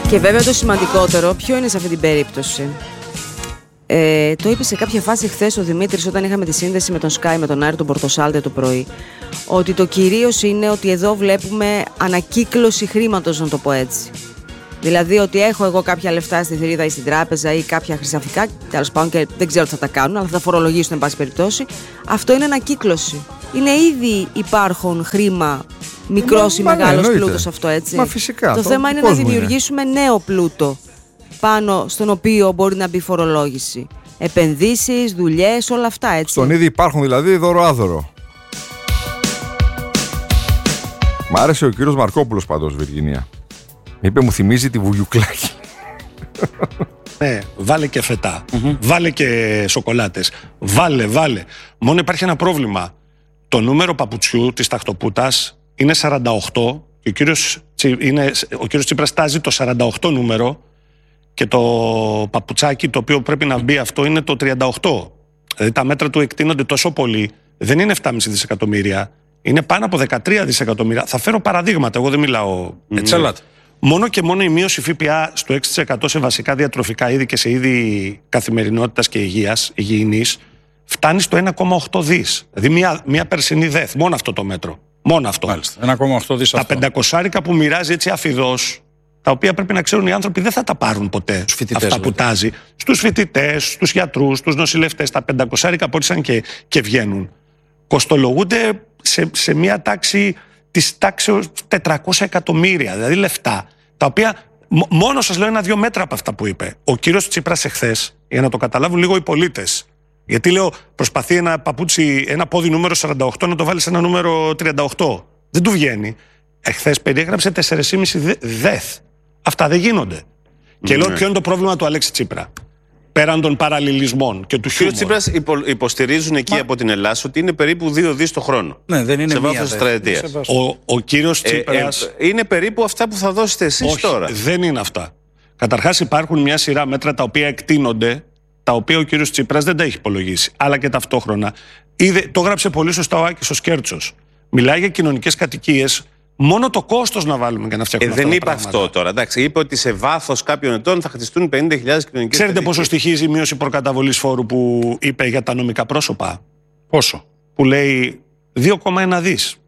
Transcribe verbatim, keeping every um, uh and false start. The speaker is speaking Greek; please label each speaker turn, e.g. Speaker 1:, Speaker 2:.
Speaker 1: Και βέβαια το σημαντικότερο, ποιο είναι σε αυτή την περίπτωση. Ε, το είπε σε κάποια φάση χθες ο Δημήτρης όταν είχαμε τη σύνδεση με τον Sky, με τον Άρη τον Πορτοσάλτε το πρωί, ότι το κυρίως είναι ότι εδώ βλέπουμε ανακύκλωση χρήματος, να το πω έτσι. Δηλαδή ότι έχω εγώ κάποια λεφτά στη θηρίδα ή στην τράπεζα ή κάποια χρυσαφικά, τέλος πάντων, και δεν ξέρω τι θα τα κάνουν, αλλά θα τα φορολογήσουν εν πάση περιπτώσει. Αυτό είναι ανακύκλωση. Είναι ήδη υπάρχον χρήμα, μικρός ή μεγάλος πλούτος αυτό, έτσι.
Speaker 2: Μα φυσικά.
Speaker 1: Το, το θέμα είναι να δημιουργήσουμε είναι. νέο πλούτο πάνω στον οποίο μπορεί να μπει φορολόγηση. Επενδύσεις, δουλειές, όλα αυτά, έτσι.
Speaker 2: Στον ήδη υπάρχουν δηλαδή δώρο-άδωρο. Μ' άρεσε ο κύριος Μαρκόπουλος πάντως, Βιργινία. Είπε, μου θυμίζει τη Βουγιουκλάκη.
Speaker 3: Ναι, βάλε και φετά. Mm-hmm. Βάλε και σοκολάτες. Βάλε, βάλε. Μόνο υπάρχει ένα πρόβλημα. Το νούμερο παπουτσιού της ταχτοπούτας είναι σαράντα οκτώ και ο κύριος, είναι, ο κύριος Τσίπρας τάζει το σαράντα οκτώ νούμερο και το παπουτσάκι το οποίο πρέπει να μπει αυτό είναι το τριάντα οκτώ. Δηλαδή τα μέτρα του εκτείνονται τόσο πολύ. Δεν είναι επτά κόμμα πέντε δισεκατομμύρια. Είναι πάνω από δεκατρία δισεκατομμύρια. Θα φέρω παραδείγματα. Εγώ δεν μιλάω έτσι. Mm. Μόνο και μόνο η μείωση ΦΠΑ στο έξι τοις εκατό σε βασικά διατροφικά είδη και σε είδη καθημερινότητας και υγείας, υγιεινής, φτάνει στο ένα κόμμα οκτώ δις. Δηλαδή μια, μια περσινή ΔΕΘ. Μόνο αυτό το μέτρο. Μόνο αυτό.
Speaker 4: Μάλιστα. ένα κόμμα οκτώ δις.
Speaker 3: Τα πεντακόσια που μοιράζει έτσι αφιδώς, τα οποία πρέπει να ξέρουν οι άνθρωποι δεν θα τα πάρουν ποτέ. Αυτά που τάζει. Στους φοιτητές, στους γιατρούς, στους νοσηλευτές. Τα πεντακόσια πόρυσαν και, και βγαίνουν. Κοστολογούνται σε, σε μια τάξη της τάξεως τετρακόσια εκατομμύρια. Δηλαδή λεφτά. Τα οποία μόνο σας λέω ένα-δύο μέτρα από αυτά που είπε. Ο κύριος Τσίπρας εχθές, για να το καταλάβουν λίγο οι πολίτες. Γιατί λέω, προσπαθεί ένα παπούτσι, ένα πόδι νούμερο σαράντα οκτώ να το βάλει σε ένα νούμερο τριάντα οκτώ. Δεν του βγαίνει. Εχθές περιέγραψε τέσσερα κόμμα πέντε ΔΕΘ. Αυτά δεν γίνονται. Mm-hmm. Και λέω, ποιο είναι το πρόβλημα του Αλέξη Τσίπρα. Πέραν των παραλληλισμών και του χιούμορ.
Speaker 5: Ο Τσίπρας υπο, υποστηρίζουν εκεί Μα... από την Ελλάδα ότι είναι περίπου δύο δις το χρόνο.
Speaker 4: Ναι, δεν είναι
Speaker 5: σε
Speaker 4: μία
Speaker 5: βάθος τετραετίας.
Speaker 3: Ο, ο κύριος Τσίπρας.
Speaker 5: Ε, ε, είναι περίπου αυτά που θα δώσετε εσείς
Speaker 3: Όχι,
Speaker 5: τώρα.
Speaker 3: Δεν είναι αυτά. Καταρχάς υπάρχουν μια σειρά μέτρα τα οποία εκτείνονται, τα οποία ο κύριος Τσίπρας δεν τα έχει υπολογίσει. Αλλά και ταυτόχρονα. Είδε, το έγραψε πολύ σωστά ο Άκης ο Σκέρτσος. Μιλάει για κοινωνικές κατοικίες. Μόνο το κόστος να βάλουμε για να φτιάξουμε
Speaker 5: ε,
Speaker 3: αυτά.
Speaker 5: Δεν
Speaker 3: τα
Speaker 5: είπε αυτό τώρα. Εντάξει, είπε ότι σε βάθος κάποιων ετών θα χτιστούν πενήντα χιλιάδες κοινωνικές
Speaker 3: Ξέρετε
Speaker 5: κατοικίες.
Speaker 3: πόσο στοιχίζει η μείωση προκαταβολής φόρου που είπε για τα νομικά πρόσωπα?
Speaker 4: Πόσο?
Speaker 3: Που λέει δύο κόμμα ένα δις.